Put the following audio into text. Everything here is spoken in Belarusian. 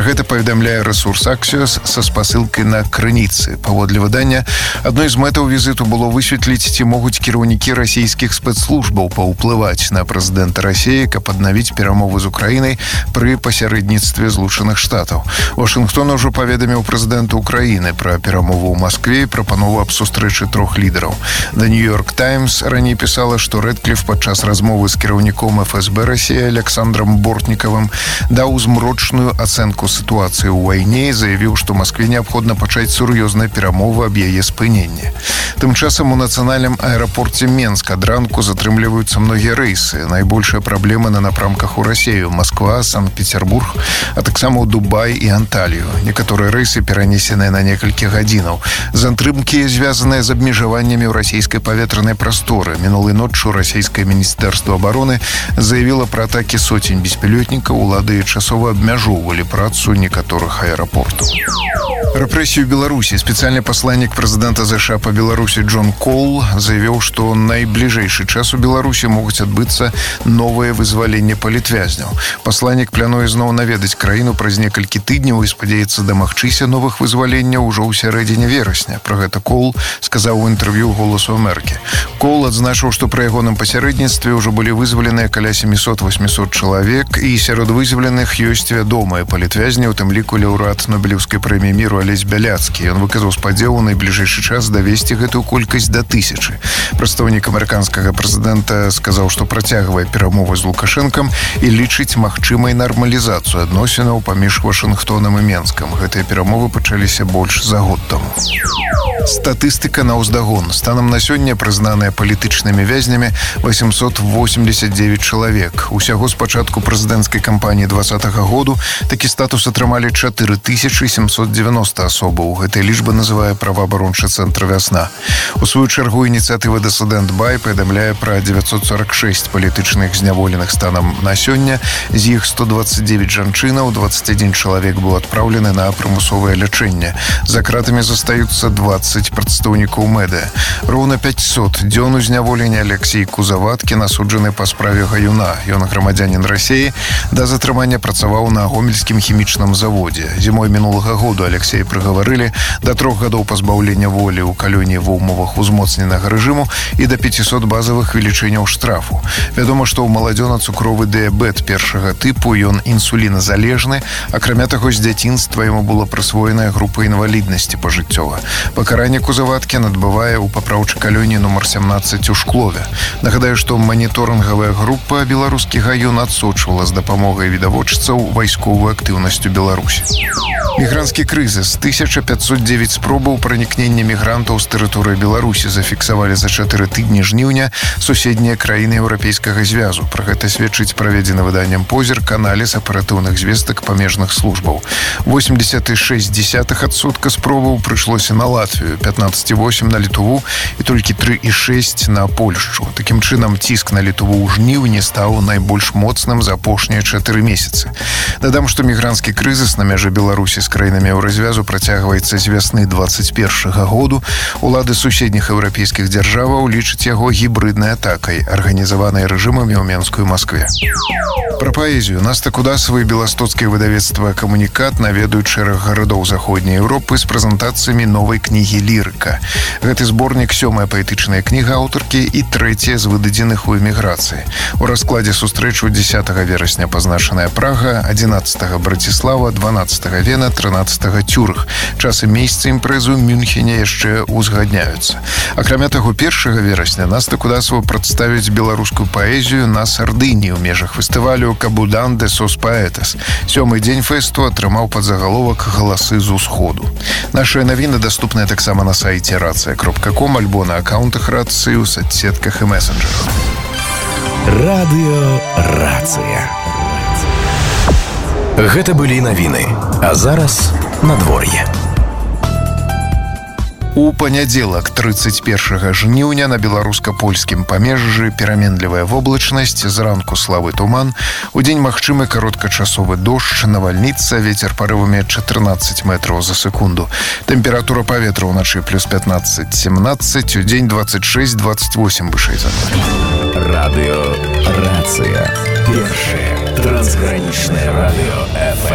Пра гэта паведамляе рэсурс Axios са спасылкай на крыніцы. Паводле выдання, адной з мэтаў візіту было высветліць, ці могуць кіраўнікі расійскіх спецслужбаў паўплываць на прэзідэнта Расіі, каб аднавіць перамовы з Украінай пры пасярэдніцтве Злучаных Штатаў. Вашынгтон ужо паведаміў прэзідэнту Украіны пра перамову ў Маскве і прапанову аб сустрэчы трох лідараў. The New York Times раней пісала, што Рэдкліф падчас размовы з кіраўніком ФСБ Расіі Александром Бортнікавым даў змрочную ацэнку сітуацыі ў вайне і заявіў, што Маскве неабходна пачаць сур'ёзныя перамовы аб яе спыненні. Тым часам у нацыянальным аэрапорце Менск ад ранку затрымліваюцца многія рэйсы. Найбольшыя праблемы на напрамках у Расію: Москва, Санкт-Петербург, а таксама ў Дубай і Анталію. Некаторыя рэйсы перанесеныя на некалькі гадзінаў. Затрымкі звязаныя з абмежаваннямі ў расійскай паветранай прасторы. Мінулай ноччу расійскае міністэрства абароны заявіла пра атакі соцень беспілётнікаў. Улады часова абмяжоўвалі працу некаторых аэрапортаў. Рэпрэсію Беларусі. Спецыяльны пасланнік прэзідэнта ЗША па Беларусі Джон Коул заявіў, што найбліжэйшы час у Беларусі могуць адбыцца новае вызваленне палітвязняў. Пасланнік плануе зноў наведаць краіну праз некалькі тыдняў і спадзяецца дамагчыся новых вызваленняў ужо ў сярэдзіне верасня. Пра гэта Коул сказаў у інтэрв'ю «Голосу Амерыкі». Коул адзначыў, што пры ягоным пасярэдніцтве ўжо былі вызваленыя каля 700-800 чалавек, і сярод вызваленых ёсць вядомыя палітвязні, у тым ліку лаўрэат Нобелеўскай прэміі міру Алесь Бяляцкі. Ён выказаў спадзеў у найбліжэйшы час давесці гэтую колькасць да 1000. Прадстаўнік амерыканскага прэзідэнта сказаў, што працягвае перамовы з Лукашэнкам і лічыць магчымай нармалізацыю адносінаў паміж Вашынгтонам і Менскам. Гэтыя перамовы пачаліся больш за год таму. Статыстыка на ўздагон. Станам на сёння прызнаныя палітычнымі вязнямі 889 чалавек. Усяго з пачатку прэзідэнцкай кампаніі 2020 году такі статус атрымалі 4790 асобаў. Гэтая лічба называе праваабарончы цэнтр «Вясна». У сваю чаргу ініцыятыва «Дысідэнт Бай» паведамляе пра 946 палітычных зняволеных станам на сёння. З іх 129 жанчынаў, 21 чалавек быў адпраўлены на прымусовае лячэнне. За кратамі застаюцца 20 прадстаўнікаў медыа. Роўна 500 дзён у зняволенні Алексей Кузаваткі асуджаны па справе Гаюна. Ён грамадзянін Расіі, да затрымання працаваў на гомельскім хімічным заводзе. Зімой мінулага году Алексея прыгаварылі да 3 гадоў пазбаўлення волі ў калоніі ва ўмовах узмоцненага рэжыму і да 500 базавых велічыняў штрафу. Вядома, што ў маладзёна цукровы дыябет першага тыпу, ён інсуліназалежны. Акрамя таго, з дзяцінства яму была прысвоеная група інваліднасці пажыццёва. Пакаранне Кузаваткі адбывае ў папраўчай калоніі нумар 17 у Шклове. Нагадаю, што маніторынгавая група «Беларускі Гаюн» адсочвала з дапамогай відавочцаў вайсковую актыўнасць у Беларусі. Мігранцкі крызіс. 1509 спробаў пранікнення мігрантаў з тэрыторыі Беларусі зафіксавалі за 4 тыдні жніўня суседнія краіны Еўрапейскага звязу. Пра гэта сведчыць праведзены выданнем «Позірк» аналіз аператыўных звестак памежных службаў. 86% спробаў прыйшлося на Латвію, 15,8% на Літву і толькі 3,6% на Польшчу. Такім чынам, ціск на Літву ў жніўні стаў найбольш моцным за апошнія 4 месяцы. Дадам, што мігранцкі крызіс на мяжы Беларусі з краінамі Еўразвязу працягваецца з вясны 2021 году. Улады суседніх еўрапейскіх дзяржаваў лічаць яго гібрыднай атакай, арганізаванай рэжымамі ў Менску і Маскве. Пра паэзію. Наста Кудасава і беластоцкае выдавецтва «Камунікат» наведаюць шэраг гарадоў заходняй Еўропы з прэзентацыямі новай кнігі «Лірыка». Гэты зборнік — 7-я паэтычная кніга аўтаркі і 3-я з выдадзеных у эміграцыі. У раскладзе сустрэчу 10 верасня пазначаная Прага, 11 Браціслава, 12 Вена, 13 Цюрых. Час і месца імпрэзы ў Мюнхене яшчэ узгадняюцца. Акрамя таго, 1 верасня Наста Кудасава прадставіць беларускую паэзію на Сардыніі ў межах фестывалю «Кабудан де сос паэтас». 7-й дзень фэсту атрымаў падзагаловак «Галасы з усходу». Нашыя навіны даступныя таксама на сайце racja.com альбо на аккаунтах Рацыі ў соцсетках і месенджерах. Радыё Рацыя. Гэта былі навіны. А зараз надвор'е. У панядзелак 31 жніўня на беларуска-польскім памежжы пераменлівая воблачнасць, зранку слабы туман, удзень магчымы кароткачасовы дождж, навальніца, вецер парывамі 14 метраў за секунду. Тэмпература паветра ўначы плюс 15-17, удзень 26-28 вышэй за нуль. Радыё Рацыя. Першае трансгранічнае радыё ФМ.